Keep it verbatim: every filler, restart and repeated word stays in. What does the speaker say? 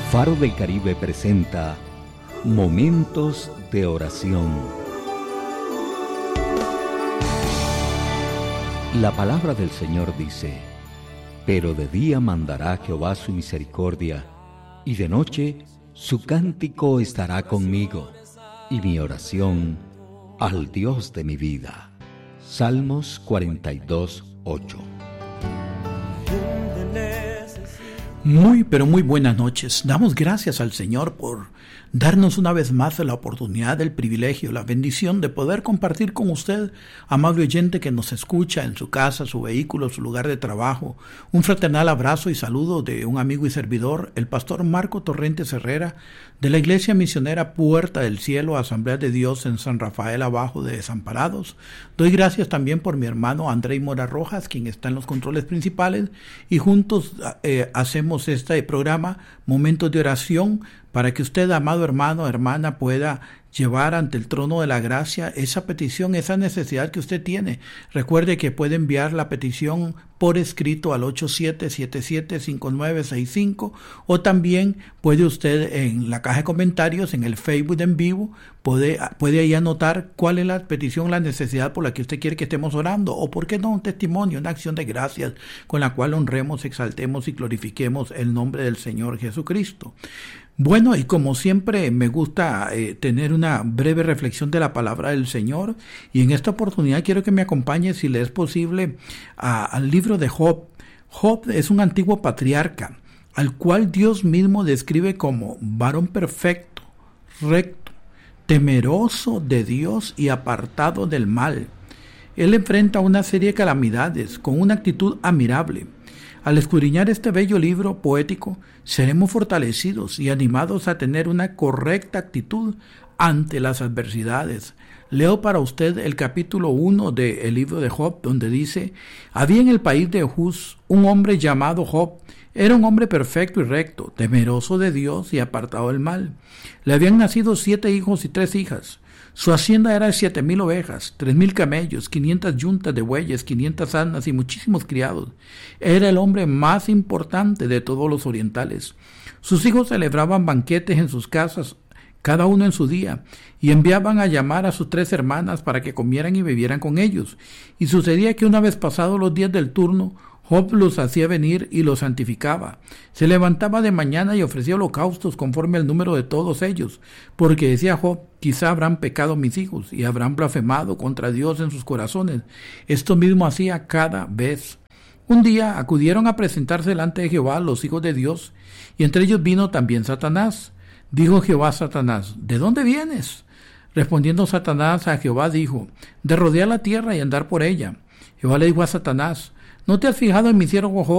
Faro del Caribe presenta Momentos de Oración. La palabra del Señor dice: pero de día mandará Jehová su misericordia, y de noche su cántico estará conmigo, y mi oración al Dios de mi vida. Salmos cuarenta y dos, ocho. Muy, pero muy buenas noches. Damos gracias al Señor por darnos una vez más la oportunidad, el privilegio, la bendición de poder compartir con usted, amable oyente que nos escucha en su casa, su vehículo, su lugar de trabajo. Un fraternal abrazo y saludo de un amigo y servidor, el pastor Marco Torrentes Herrera, de la Iglesia Misionera Puerta del Cielo, Asamblea de Dios en San Rafael Abajo de Desamparados. Doy gracias también por mi hermano Andrei Mora Rojas, quien está en los controles principales, y juntos eh, hacemos este programa, Momentos de Oración, para que usted, amado hermano, hermana, pueda llevar ante el trono de la gracia esa petición, esa necesidad que usted tiene. Recuerde que puede enviar la petición por escrito al ocho siete siete siete cinco nueve seis cinco, o también puede usted en la caja de comentarios, en el Facebook en vivo, puede, puede ahí anotar cuál es la petición, la necesidad por la que usted quiere que estemos orando, o por qué no un testimonio, una acción de gracias con la cual honremos, exaltemos y glorifiquemos el nombre del Señor Jesucristo. Bueno, y como siempre me gusta eh, tener una breve reflexión de la palabra del Señor, y en esta oportunidad quiero que me acompañe, si le es posible, a, al libro de Job. Job es un antiguo patriarca, al cual Dios mismo describe como varón perfecto, recto, temeroso de Dios y apartado del mal. Él enfrenta una serie de calamidades con una actitud admirable. Al escudriñar este bello libro poético, seremos fortalecidos y animados a tener una correcta actitud ante las adversidades. Leo para usted el capítulo uno del libro de Job, donde dice: había en el país de Uz un hombre llamado Job. Era un hombre perfecto y recto, temeroso de Dios y apartado del mal. Le habían nacido siete hijos y tres hijas. Su hacienda era de siete mil ovejas, tres mil camellos, quinientas yuntas de bueyes, quinientas asnas y muchísimos criados. Era el hombre más importante de todos los orientales. Sus hijos celebraban banquetes en sus casas, cada uno en su día, y enviaban a llamar a sus tres hermanas para que comieran y bebieran con ellos. Y sucedía que una vez pasados los días del turno, Job los hacía venir y los santificaba. Se levantaba de mañana y ofrecía holocaustos conforme al número de todos ellos, porque decía Job: quizá habrán pecado mis hijos y habrán blasfemado contra Dios en sus corazones. Esto mismo hacía cada vez. Un día acudieron a presentarse delante de Jehová los hijos de Dios, y entre ellos vino también Satanás. Dijo Jehová a Satanás: ¿de dónde vienes? Respondiendo Satanás a Jehová dijo: de rodear la tierra y andar por ella. Jehová le dijo a Satanás: ¿no te has fijado en mi siervo Job,